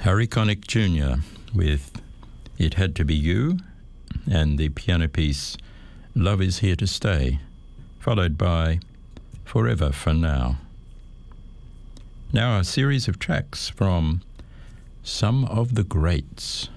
Harry Connick Jr. with It Had to Be You and the piano piece Love Is Here to Stay, followed by Forever for Now. Now a series of tracks from some of the greats.